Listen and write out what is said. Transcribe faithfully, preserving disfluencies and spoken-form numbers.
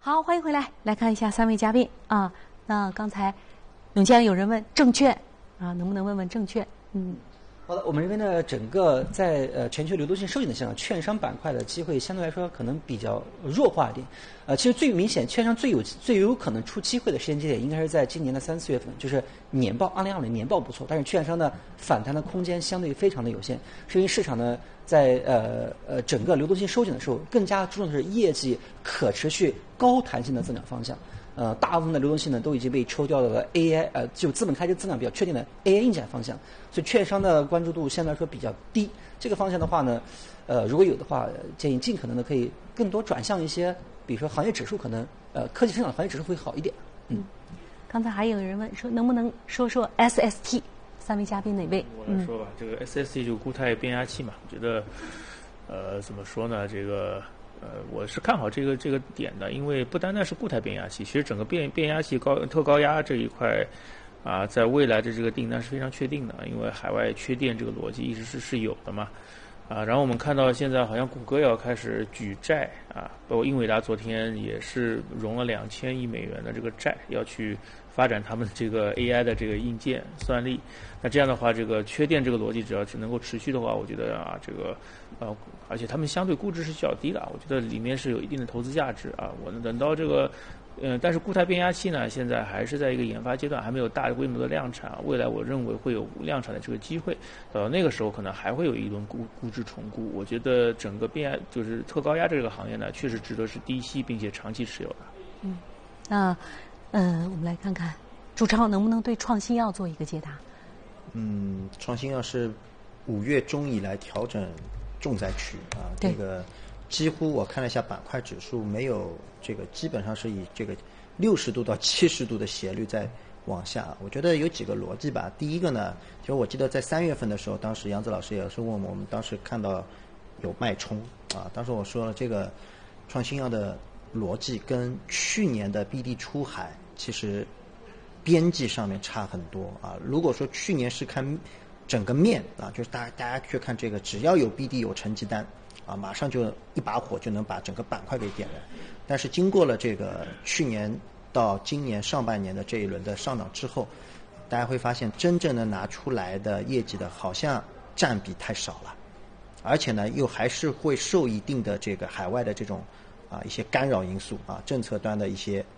好，欢迎回来，来看一下三位嘉宾啊。那刚才永坚有人问证券啊，能不能问问证券？嗯。 好的，我们认为呢，整个在呃全球流动性收紧的市场，券商板块的机会相对来说可能比较弱化一点。呃，其实最明显，券商最有最有可能出机会的时间节点，应该是在今年的三四月份，就是年报，二零二零年报不错，但是券商的反弹的空间相对非常的有限，是因为市场呢在呃呃整个流动性收紧的时候，更加注重的是业绩可持续、高弹性的增长方向。呃，大部分的流动性呢都已经被抽调到了 A I， 呃，就资本开支增长比较确定的 A I 硬件方向，所以券商的关注度相对来说比较低。这个方向的话呢，呃，如果有的话，建议尽可能的可以更多转向一些，比如说行业指数，可能呃科技成长行业指数会好一点。嗯， 刚才还有人问说，能不能说说 S S T？ 三位嘉宾哪位？ 我来说吧，嗯、这个 S S T 就固态变压器嘛，我觉得，呃，怎么说呢，这个。呃，我是看好这个这个点的，因为不单单是固态变压器，其实整个变变压器高特高压这一块，啊，在未来的这个订单是非常确定的，因为海外缺电这个逻辑一直是是有的嘛，啊，然后我们看到现在好像谷歌要开始举债啊，包括英伟达昨天也是融了两千亿美元的这个债，要去发展他们这个 A I 的这个硬件算力。那这样的话，这个缺电这个逻辑只要是能够持续的话，我觉得啊，这个呃，而且他们相对估值是较低的，我觉得里面是有一定的投资价值啊。我等到这个，嗯、呃，但是固态变压器呢，现在还是在一个研发阶段，还没有大规模的量产。未来我认为会有量产的这个机会，到那个时候可能还会有一轮估估值重估。我觉得整个变压就是特高压这个行业呢，确实值得是低吸并且长期持有的。 嗯，那呃，我们来看看主超能不能对创新药做一个解答。 嗯，创新药是五月中以来调整重灾区啊，这个几乎我看了一下板块指数，没有这个基本上是以这个六十度到七十度的斜率在往下。我觉得有几个逻辑吧。第一个呢，其实我记得在三月份的时候，当时杨子老师也是问我们，我们当时看到有脉冲啊，当时我说了这个创新药的逻辑跟去年的 B D 出海其实边际上面差很多啊。如果说去年是看整个面啊，就是大家大家去看这个，只要有 B D 有成绩单啊，马上就一把火就能把整个板块给点燃。但是经过了这个去年到今年上半年的这一轮的上涨之后，大家会发现真正的拿出来的业绩的好像占比太少了，而且呢又还是会受一定的这个海外的这种啊一些干扰因素啊，政策端的一些